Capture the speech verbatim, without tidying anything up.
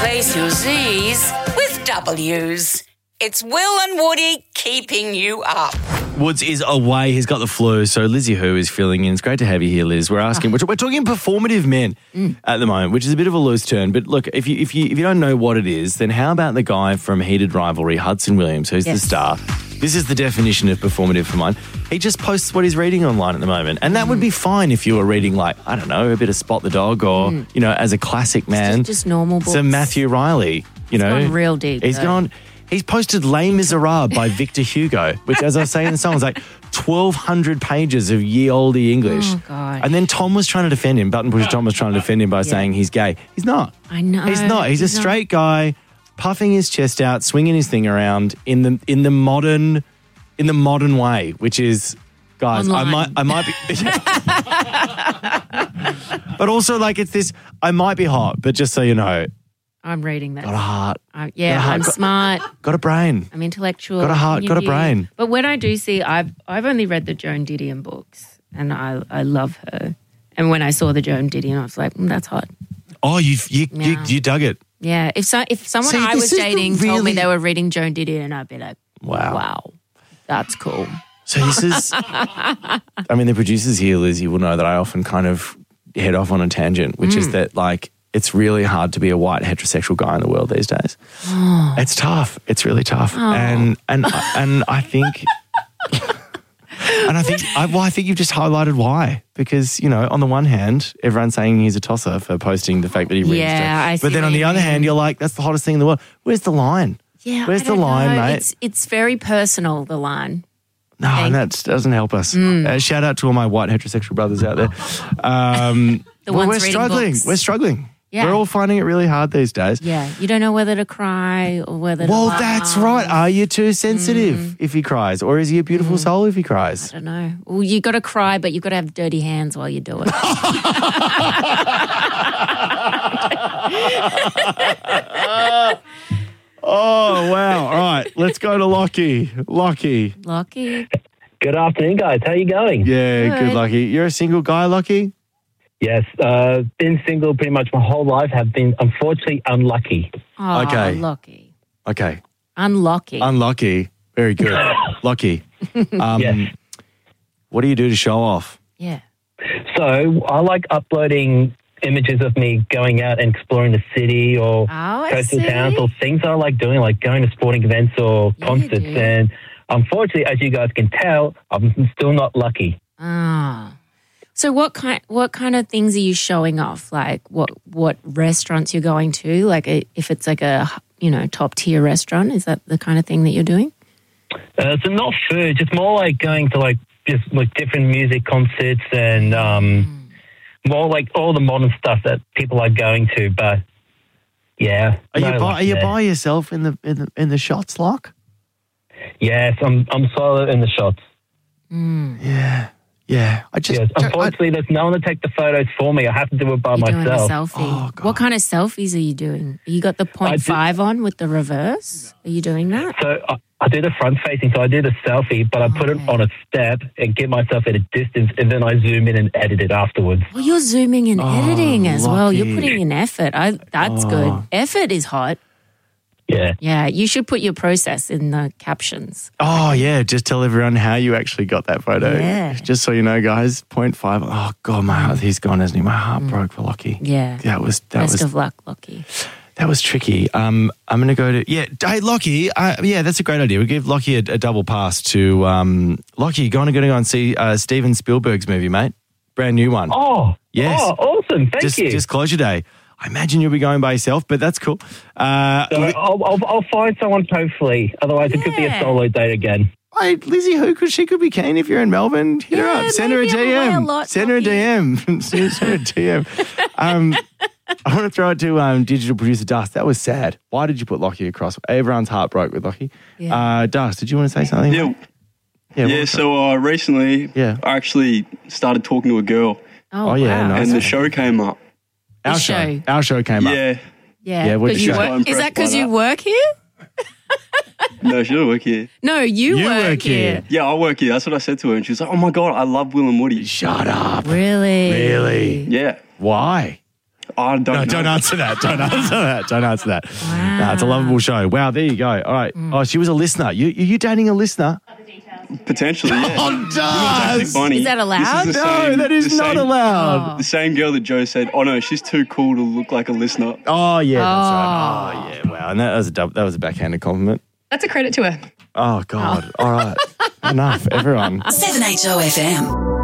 Replace your Z's with W's. It's Will and Woody keeping you up. Woods is away. He's got the flu. So Lizzie Who is filling in. It's great to have you here, Liz. We're asking, we're, we're talking performative men mm. at the moment, which is a bit of a loose term. But look, if you if you if you don't know what it is, then how about the guy from Heated Rivalry, Hudson Williams, who's yes. the star? This is the definition of performative for mine. He just posts what he's reading online at the moment. And that mm. would be fine if you were reading, like, I don't know, a bit of Spot the Dog or, mm. you know, as a classic man. Just, just normal books. Some Matthew Riley, you he's know. He's gone real deep. He's though. gone... He's posted Les Miserables by Victor Hugo, which, as I was saying in the song, is like twelve hundred pages of ye olde English. Oh, God. And then Tom was trying to defend him. Button Pusher Tom was trying to defend him by yeah. saying he's gay. He's not. I know. He's not. He's, he's a straight not. guy, puffing his chest out, swinging his thing around in the in the modern in the modern way, which is, guys, Online. I might I might be, but also like it's this. I might be hot, but just so you know. I'm reading that. Got a heart. Uh, yeah, got a heart. I'm got, smart. Got a brain. I'm intellectual. Got a heart. Got a brain. But when I do see, I've I've only read the Joan Didion books, and I I love her. And when I saw the Joan Didion, I was like, mm, that's hot. Oh, you you, yeah. you you dug it. Yeah. If so, if someone see, I was dating really... told me they were reading Joan Didion, I'd be like, wow, wow, that's cool. So this is. I mean, the producers here, Liz, you will know that I often kind of head off on a tangent, which mm. is that like. It's really hard to be a white heterosexual guy in the world these days. Oh. It's tough. It's really tough. Oh. And and and I think and I think I, well, I think you've just highlighted why. Because, you know, on the one hand, everyone's saying he's a tosser for posting the fact that he reads. Yeah, I see But then on the other hand, you're like, that's the hottest thing in the world. Where's the line? Yeah, Where's I the don't line, know. mate? It's it's very personal, the line. No, and that doesn't help us. Mm. Uh, shout out to all my white heterosexual brothers out there. Um, the well, ones we're reading struggling. books. We're struggling. Yeah. We're all finding it really hard these days. Yeah, you don't know whether to cry or whether to Well, laugh. that's right. Are you too sensitive mm. if he cries? Or is he a beautiful mm. soul if he cries? I don't know. Well, you got to cry, but you've got to have dirty hands while you do it. Oh, wow. All right, let's go to Lockie. Lockie. Lockie. Good afternoon, guys. How are you going? Yeah, good, good Lockie. You're a single guy, Lockie? Yes, uh, been single pretty much my whole life. Have been, unfortunately, unlucky. Oh, okay. Lucky. Okay. Unlucky. Unlucky. Very good. Lucky. Um, yes. What do you do to show off? Yeah. So I like uploading images of me going out and exploring the city or oh, coastal see. towns or things I like doing, like going to sporting events or Yeah, concerts. And unfortunately, as you guys can tell, I'm still not lucky. Ah. So what kind what kind of things are you showing off? Like what what restaurants you're going to? Like a, if it's like a, you know, top tier restaurant, is that the kind of thing that you're doing? Uh, so not food, just more like going to like just like different music concerts and um, mm. more like all the modern stuff that people are going to. But yeah, are no you by, are you there. by yourself in the in the in the shots, Lock? Yes, I'm I'm solo in the shots. Mm. Yeah. Yeah, I just... Yes, unfortunately, I, there's no one to take the photos for me. I have to do it by you're myself. Doing a selfie. Oh, God. What kind of selfies are you doing? You got the point five on with the reverse? Are you doing that? So I, I do the front facing, so I do the selfie, but I put okay. it on a step and get myself at a distance, and then I zoom in and edit it afterwards. Well, you're zooming and Oh, editing as lucky. well. You're putting in effort. I, that's Oh. good. Effort is hot. Yeah. Yeah, you should put your process in the captions. Oh, yeah, just tell everyone how you actually got that photo. Yeah. Just so you know, guys, point five. Oh, God, my heart, he's gone, hasn't he? My heart mm. broke for Lockie. Yeah. That was... That Best was, of luck, Lockie. That was tricky. Um, I'm going to go to... Yeah, hey, Lockie, uh, yeah, that's a great idea. We'll give Lockie a, a double pass to... Um, Lockie, you're going to go and see uh, Steven Spielberg's movie, mate. Brand new one. Oh, yes. Oh, awesome. Thank just, you. Just closure day. I imagine you'll be going by yourself, but that's cool. Uh, so I'll, I'll, I'll find someone, hopefully. Otherwise, yeah. it could be a solo date again. Hey, Lizzie, who could she could be keen if you're in Melbourne? Hit yeah, her up. Send her a D M. A Send her a D M. Send her a D M. Um, I want to throw it to um, digital producer Dust. That was sad. Why did you put Lockie across? Everyone's heart broke with Lockie. Yeah. Uh, Dust, did you want to say something? Yeah. Yeah, yeah so uh, recently yeah. I actually started talking to a girl. Oh, oh yeah. Wow. Nice. And the show came up. Our the show. show. Our show came yeah. up. Yeah. Yeah. What you show? work, is that because you work here? No, she doesn't work here. No, you, you work, work here. here. Yeah, I work here. That's what I said to her. And she was like, oh, my God, I love Will and Woody. Shut up. Really? Really? Yeah. Why? I don't No, know. don't answer that. Don't answer that. Don't answer that. Nah, it's a lovable show. Wow, there you go. All right. Oh, she was a listener. You, are you dating a listener? Potentially, yeah. Oh, It's actually does. funny. Is that allowed? This is the No, same- that is the not same- allowed. The same girl that Joe said, oh no, she's too cool to look like a listener. Oh, yeah, that's right. Oh, yeah, wow. And that was a dub, that was a backhanded compliment. That's a credit to her. Oh, God. All right. Enough, everyone. seven H O F M.